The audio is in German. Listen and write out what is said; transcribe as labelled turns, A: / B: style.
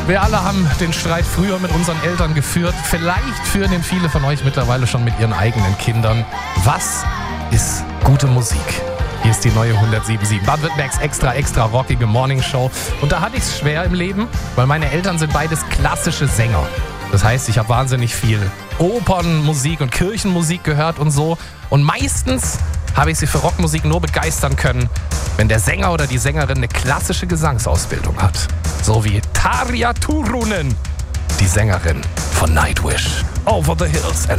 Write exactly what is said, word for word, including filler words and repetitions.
A: Wir alle haben den Streit früher mit unseren Eltern geführt. Vielleicht führen ihn viele von euch mittlerweile schon mit ihren eigenen Kindern. Was ist gute Musik? Hier ist die neue hundertsieben Komma sieben. Baden-Württembergs extra, extra rockige Morningshow. Und da hatte ich es schwer im Leben, weil meine Eltern sind beides klassische Sänger. Das heißt, ich habe wahnsinnig viel Opernmusik und Kirchenmusik gehört und so. Und meistens habe ich sie für Rockmusik nur begeistern können, wenn der Sänger oder die Sängerin eine klassische Gesangsausbildung hat. So wie Tarja Turunen, die Sängerin von Nightwish. Over the Hills and